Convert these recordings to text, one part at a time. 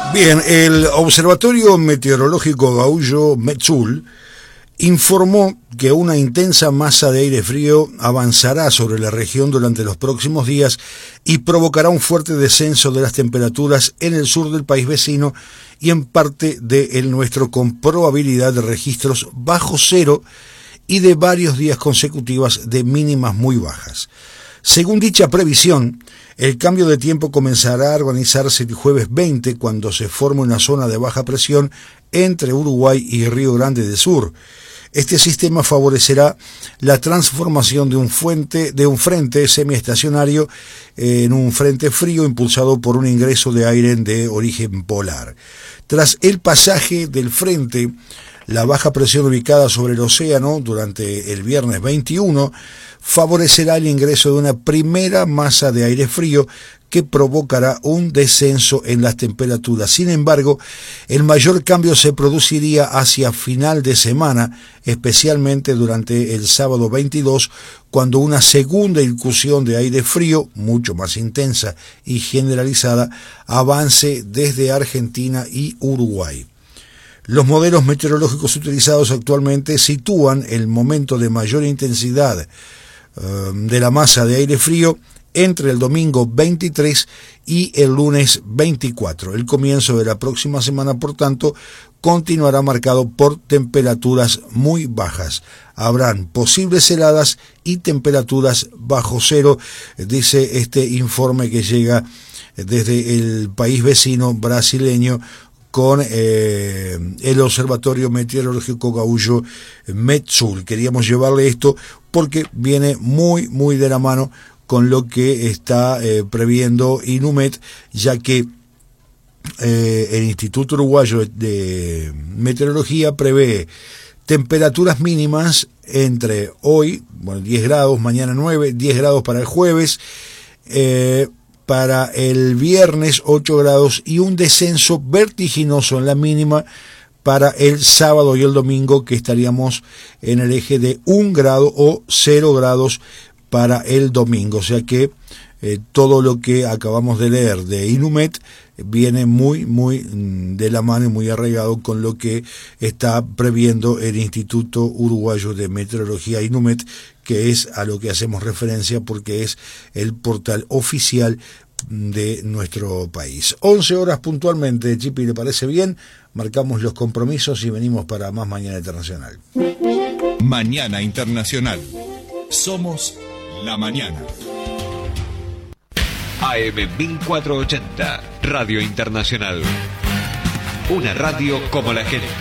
Bien, el Observatorio Meteorológico Gaúcho Metzul informó que una intensa masa de aire frío avanzará sobre la región durante los próximos días y provocará un fuerte descenso de las temperaturas en el sur del país vecino y en parte de el nuestro, con probabilidad de registros bajo cero y de varios días consecutivos de mínimas muy bajas. Según dicha previsión, el cambio de tiempo comenzará a organizarse el jueves 20, cuando se forme una zona de baja presión entre Uruguay y Río Grande del Sur. Este sistema favorecerá la transformación de un frente semiestacionario en un frente frío impulsado por un ingreso de aire de origen polar. Tras el pasaje del frente, la baja presión ubicada sobre el océano durante el viernes 21 favorecerá el ingreso de una primera masa de aire frío que provocará un descenso en las temperaturas. Sin embargo, el mayor cambio se produciría hacia final de semana, especialmente durante el sábado 22, cuando una segunda incursión de aire frío, mucho más intensa y generalizada, avance desde Argentina y Uruguay. Los modelos meteorológicos utilizados actualmente sitúan el momento de mayor intensidad de la masa de aire frío entre el domingo 23 y el lunes 24. El comienzo de la próxima semana, por tanto, continuará marcado por temperaturas muy bajas. Habrán posibles heladas y temperaturas bajo cero, dice este informe que llega desde el país vecino brasileño con el Observatorio Meteorológico Gaúcho Metzul. Queríamos llevarle esto porque viene muy de la mano con lo que está previendo Inumet, ya que el Instituto Uruguayo de Meteorología prevé temperaturas mínimas entre hoy, 10 grados, mañana 9, 10 grados para el jueves, para el viernes 8 grados y un descenso vertiginoso en la mínima para el sábado y el domingo, que estaríamos en el eje de 1 grado o 0 grados para el domingo. O sea que todo lo que acabamos de leer de Inumet viene muy de la mano y muy arraigado con lo que está previendo el Instituto Uruguayo de Meteorología Inumet, que es a lo que hacemos referencia porque es el portal oficial de nuestro país. 11 horas puntualmente, Chipi, ¿le parece bien? Marcamos los compromisos y venimos para más Mañana Internacional. Mañana Internacional. Somos la mañana. AM 1480, Radio Internacional. Una radio como la gente.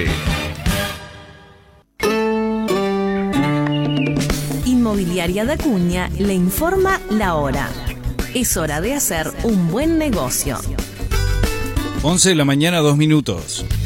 Inmobiliaria da Cunha le informa la hora. Es hora de hacer un buen negocio. 11 de la mañana, 2 minutos.